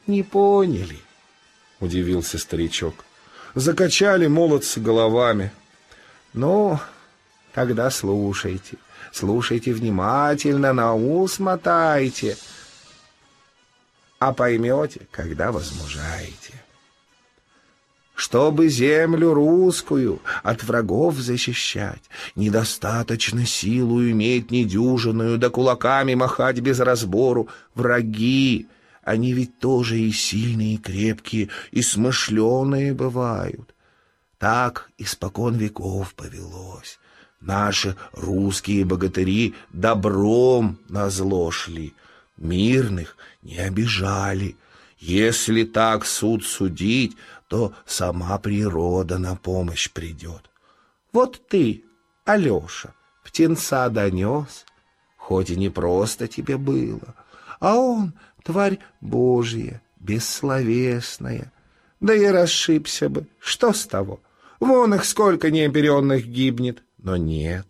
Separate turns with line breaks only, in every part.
Не поняли, удивился старичок. Закачали молодцы головами. Ну, тогда слушайте внимательно, на ус мотайте, а поймете, когда возмужаете. Чтобы землю русскую от врагов защищать, недостаточно силу иметь недюжинную, да кулаками махать без разбору. Враги, они ведь тоже и сильные, и крепкие, и смышленые бывают. Так испокон веков повелось. Наши русские богатыри добром назло шли, мирных не обижали. Если так суд судить, то сама природа на помощь придет. Вот ты, Алеша, птенца донес, хоть и не просто тебе было, а он, тварь Божья, бессловесная. Да и расшибся бы, что с того? Вон их сколько неоперенных гибнет. Но нет,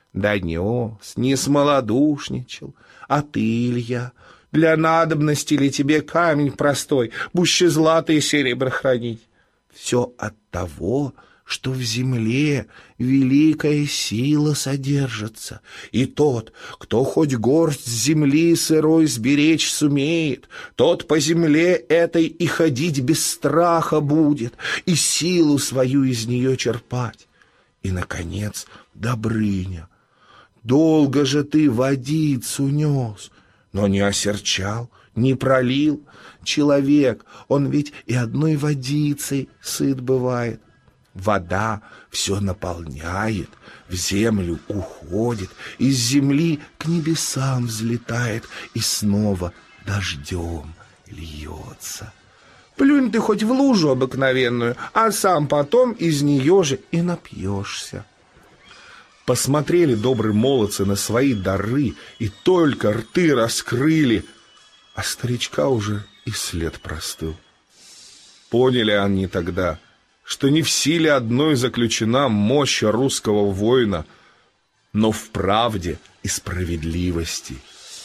донес, не смолодушничал. А ты, Илья, для надобности ли тебе камень простой, пуще злато и серебро хранить? Все от того, что в земле великая сила содержится, и тот, кто хоть горсть земли сырой сберечь сумеет, тот по земле этой и ходить без страха будет, и силу свою из нее черпать. И, наконец, Добрыня, долго же ты водицу нес, но не осерчал, не пролил. Человек, он ведь и одной водицей сыт бывает. Вода все наполняет, в землю уходит, из земли к небесам взлетает и снова дождем льется. Плюнь ты хоть в лужу обыкновенную, а сам потом из нее же и напьешься. Посмотрели добрые молодцы на свои дары и только рты раскрыли, а старичка уже и след простыл. Поняли они тогда, что не в силе одной заключена мощь русского воина, но в правде и справедливости.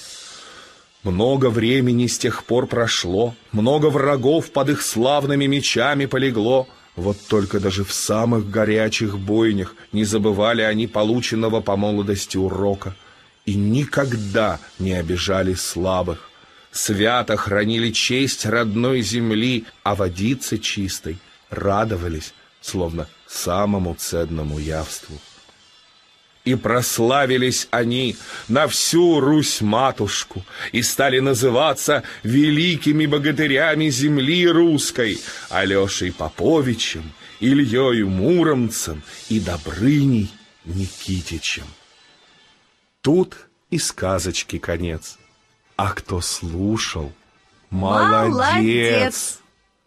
Много времени с тех пор прошло, много врагов под их славными мечами полегло. Вот только даже в самых горячих бойнях не забывали они полученного по молодости урока и никогда не обижали слабых. Свято хранили честь родной земли, а водице чистой радовались, словно самому ценному явству. И прославились они на всю Русь-матушку и стали называться великими богатырями земли русской, Алешей Поповичем, Ильёю Муромцем и Добрыней Никитичем. Тут и сказочки конец. А кто слушал, молодец!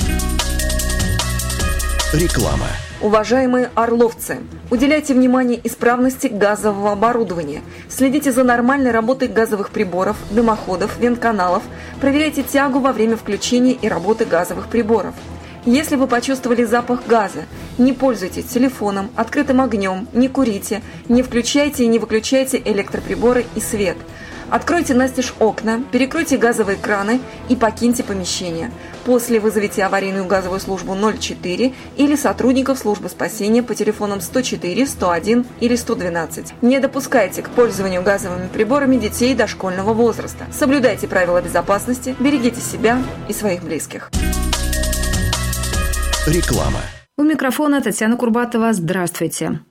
Реклама.
Уважаемые орловцы, уделяйте внимание исправности газового оборудования. Следите за нормальной работой газовых приборов, дымоходов, вентканалов. Проверяйте тягу во время включения и работы газовых приборов. Если вы почувствовали запах газа, не пользуйтесь телефоном, открытым огнем, не курите, не включайте и не выключайте электроприборы и свет. Откройте настежь окна, перекройте газовые краны и покиньте помещение. После вызовите аварийную газовую службу 04 или сотрудников службы спасения по телефонам 104, 101 или 112. Не допускайте к пользованию газовыми приборами детей дошкольного возраста. Соблюдайте правила безопасности, берегите себя и своих близких.
Реклама.
У микрофона Татьяна Курбатова. Здравствуйте.